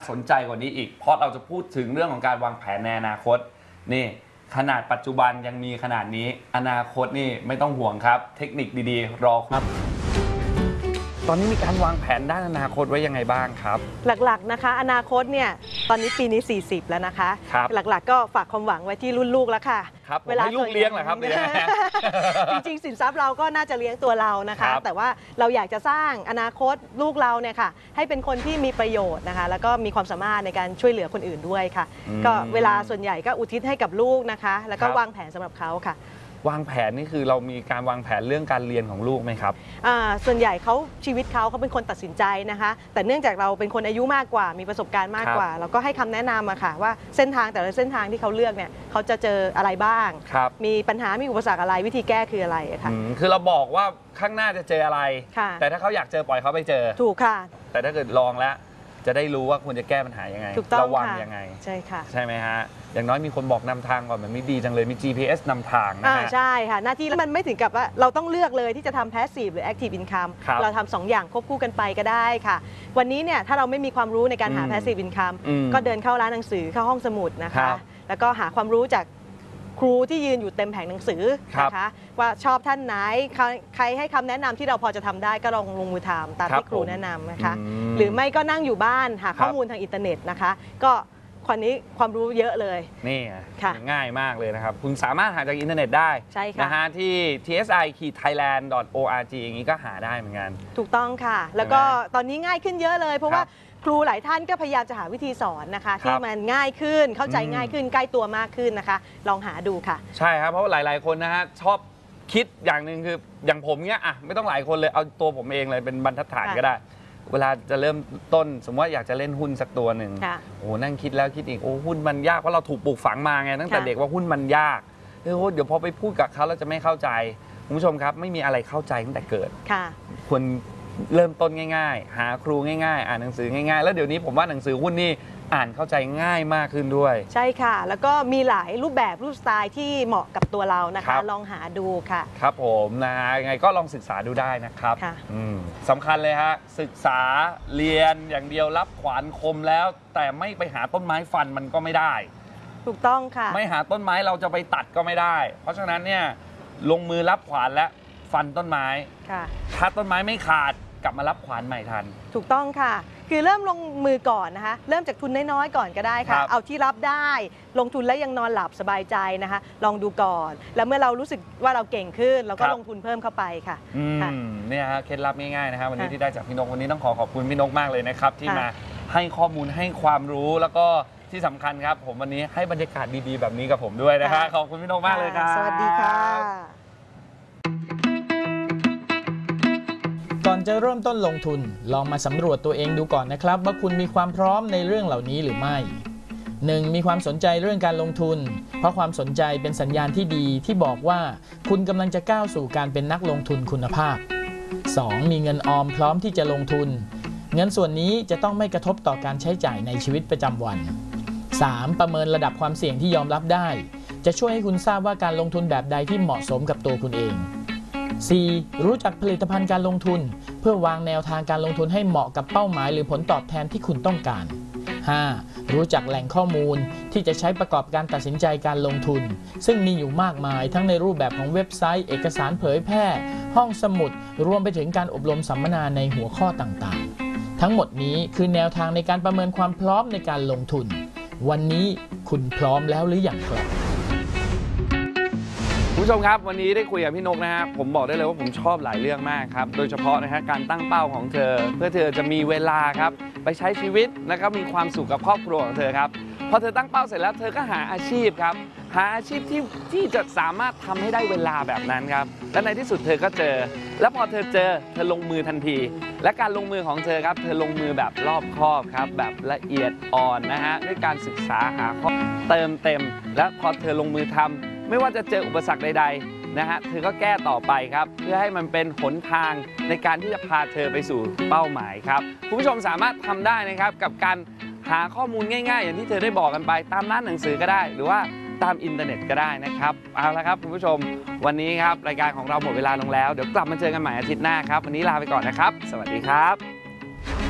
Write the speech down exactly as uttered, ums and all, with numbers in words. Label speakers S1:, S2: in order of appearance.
S1: สนใจกว่านี้อีกเพราะเราจะพูดถึงเรื่องของการวางแผนในอนาคตนี่ขนาดปัจจุบันยังมีขนาดนี้อนาคตนี่ไม่ต้องห่วงครับเทคนิคดีๆรอครับตอนนี้มีการวางแผนด้านอนาคตไว้ยังไงบ้างครับ
S2: หลักๆนะคะอนาคตเนี่ยตอนนี้ปีนี้สี่สิบแล้วนะคะหลักๆก็ฝากความหวังไว้ที่รุ่นลูกแล้วค่ะ
S1: เวลาลูกเลี้ยงเหรอครับ
S2: จริงๆสินทรัพย์เราก็น่าจะเลี้ยงตัวเรานะคะแต่ว่าเราอยากจะสร้างอนาคตลูกเราเนี่ยค่ะให้เป็นคนที่มีประโยชน์นะคะแล้วก็มีความสามารถในการช่วยเหลือคนอื่นด้วยค่ะก็เวลาส่วนใหญ่ก็อุทิศให้กับลูกนะคะแล้วก็วางแผนสำหรับเขาค่ะ
S1: วางแผนนี่คือเรามีการวางแผนเรื่องการเรียนของลูกไหมครับ
S2: ส่วนใหญ่เขาชีวิตเขาเขาเป็นคนตัดสินใจนะคะแต่เนื่องจากเราเป็นคนอายุมากกว่ามีประสบการณ์มากกว่าเราก็ให้คำแนะนำมาค่ะว่าเส้นทางแต่ละเส้นทางที่เขาเลือกเนี่ยเขาจะเจออะไรบ้างมีปัญหามีอุปสรรคอะไรวิธีแก้คืออะไรค่ะ
S1: คือเราบอกว่าข้างหน้าจะเจออะไรแต่ถ้าเขาอยากเจอปล่อยเขาไปเจอ
S2: ถูกค่ะ
S1: แต่ถ้าเกิดลองแล้วจะได้รู้ว่าควรจะแก้ปัญหายังไงระวังยังไง
S2: ใช่ค่ะ
S1: ใช่ไหมฮะอย่างน้อยมีคนบอกนำทางก่อนมันไม่ดีจังเลยมี จี พี เอส นำทางนะฮะ
S2: ใช่ค่ะหน้าที่มันไม่ถึงกับว่าเราต้องเลือกเลยที่จะทำ passive หรือ active income เราทำสองอย่างควบคู่กันไปก็ได้ค่ะวันนี้เนี่ยถ้าเราไม่มีความรู้ในการหา passive income ก็เดินเข้าร้านหนังสือเข้าห้องสมุดนะคะแล้วก็หาความรู้จากครูที่ยืนอยู่เต็มแผงหนังสือนะคะว่าชอบท่านไหนใครให้คำแนะนำที่เราพอจะทำได้ก็ลองลงมือทำตามที่ครูแนะนำนะคะหรือไม่ก็นั่งอยู่บ้านหาข้อมูลทางอินเทอร์เน็ตนะคะก็คนนี้ความรู้เยอะเลย
S1: นี่ง่ายมากเลยนะครับคุณสามารถหาจากอินเทอร์เน็ตได้นะฮะที่ ที เอส ไอ ไทยแลนด์ ดอท โอ อาร์ จี อย่างนี้ก็หาได้เหมือนกัน
S2: ถูกต้องค่ะแล้วก็ตอนนี้ง่ายขึ้นเยอะเลยเพราะว่าครูหลายท่านก็พยายามจะหาวิธีสอนนะคะที่มันง่ายขึ้นเข้าใจง่ายขึ้นใกล้ตัวมากขึ้นนะคะลองหาดูค่ะ
S1: ใช่ครับเพราะหลายๆคนนะฮะชอบคิดอย่างหนึ่งคืออย่างผมเนี้ยอ่ะไม่ต้องหลายคนเลยเอาตัวผมเองเลยเป็นบรรทัดฐานก็ได้เวลาจะเริ่มต้นสมมติว่าอยากจะเล่นหุ้นสักตัวหนึ่งโอ้นั่งคิดแล้วคิดอีกโอ้หุ้นมันยากเพราะเราถูกปลูกฝังมาไงตั้งแต่เด็กว่าหุ้นมันยากเออเดี๋ยวพอไปพูดกับเขาเราจะไม่เข้าใจคุณผู้ชมครับไม่มีอะไรเข้าใจตั้งแต่เกิดควรเริ่มต้นง่ายๆหาครูง่ายๆอ่านหนังสือง่ายๆแล้วเดี๋ยวนี้ผมว่าหนังสือหุ้นนี่อ่านเข้าใจง่ายมากขึ้นด้วย
S2: ใช่ค่ะแล้วก็มีหลายรูปแบบรูปสไตล์ที่เหมาะกับตัวเรานะคะลองหาดูค่ะ
S1: ครับผมนะยังไงก็ลองศึกษาดูได้นะครับสำคัญเลยฮะศึกษาเรียนอย่างเดียวรับขวานคมแล้วแต่ไม่ไปหาต้นไม้ฟันมันก็ไม่ได้
S2: ถูกต้องค่ะ
S1: ไม่หาต้นไม้เราจะไปตัดก็ไม่ได้เพราะฉะนั้นเนี่ยลงมือรับขวานและฟันต้นไม้ถ้าต้นไม้ไม่ขาดกลับมารับขวานใหม่ทัน
S2: ถูกต้องค่ะคือเริ่มลงมือก่อนนะคะเริ่มจากทุนน้อยๆก่อนก็ได้ค่ะเอาที่รับได้ลงทุนแล้วยังนอนหลับสบายใจนะคะลองดูก่อนแล้วเมื่อเรารู้สึกว่าเราเก่งขึ้นเราก็ลงทุนเพิ่มเข้าไปค่ะ
S1: เนี่ยฮะเคล็ดลับง่ายๆนะครับวันนี้ที่ได้จากพี่นกวันนี้ต้องขอขอบคุณพี่นกมากเลยนะครับที่มาให้ข้อมูลให้ความรู้แล้วก็ที่สำคัญครับผมวันนี้ให้บรรยากาศดีๆแบบนี้กับผมด้วยนะฮะขอบคุณพี่นกมากเลยครับ
S2: สวัสดีค่ะ
S3: ก่อนจะเริ่มต้นลงทุนลองมาสำรวจตัวเองดูก่อนนะครับว่าคุณมีความพร้อมในเรื่องเหล่านี้หรือไม่ หนึ่ง. มีความสนใจเรื่องการลงทุนเพราะความสนใจเป็นสัญญาณที่ดีที่บอกว่าคุณกำลังจะก้าวสู่การเป็นนักลงทุนคุณภาพ สอง. มีเงินออมพร้อมที่จะลงทุนเงินส่วนนี้จะต้องไม่กระทบต่อการใช้จ่ายในชีวิตประจำวัน สาม. ประเมินระดับความเสี่ยงที่ยอมรับได้จะช่วยให้คุณทราบว่าการลงทุนแบบใดที่เหมาะสมกับตัวคุณเองสี่. รู้จักผลิตภัณฑ์การลงทุนเพื่อวางแนวทางการลงทุนให้เหมาะกับเป้าหมายหรือผลตอบแทนที่คุณต้องการ ห้า. รู้จักแหล่งข้อมูลที่จะใช้ประกอบการตัดสินใจการลงทุนซึ่งมีอยู่มากมายทั้งในรูปแบบของเว็บไซต์เอกสารเผยแพร่ห้องสมุดรวมไปถึงการอบรมสัมมนาในหัวข้อต่างๆทั้งหมดนี้คือแนวทางในการประเมินความพร้อมในการลงทุนวันนี้คุณพร้อมแล้วหรือยังครับ
S1: คุณผู้ชมครับวันนี้ได้คุยกับพี่นกนะฮะผมบอกได้เลยว่าผมชอบหลายเรื่องมากครับโดยเฉพาะนะฮะการตั้งเป้าของเธอเพื่อเธอจะมีเวลาครับไปใช้ชีวิตนะครับมีความสุขกับครอบครัวของเธอครับพอเธอตั้งเป้าเสร็จแล้วเธอก็หาอาชีพครับหาอาชีพที่ที่จะสามารถทำให้ได้เวลาแบบนั้นครับและในที่สุดเธอก็เจอแล้วพอเธอเจอเธอลงมือทันทีและการลงมือของเธอครับเธอลงมือแบบรอบคอบครับแบบละเอียดอ่อนนะฮะด้วยการศึกษาหาข้อเติมเต็มและพอเธอลงมือทำไม่ว่าจะเจออุปสรรคใดๆนะฮะเธอก็แก้ต่อไปครับเพื่อให้มันเป็นหนทางในการที่จะพาเธอไปสู่เป้าหมายครับคุณผู้ชมสามารถทำได้นะครับกับการหาข้อมูลง่ายๆอย่างที่เธอได้บอกกันไปตามร้านหนังสือก็ได้หรือว่าตามอินเทอร์เน็ตก็ได้นะครับเอาละครับคุณผู้ชมวันนี้ครับรายการของเราหมดเวลาลงแล้วเดี๋ยวกลับมาเจอกันใหม่อาทิตย์หน้าครับวันนี้ลาไปก่อนนะครับสวัสดีครับ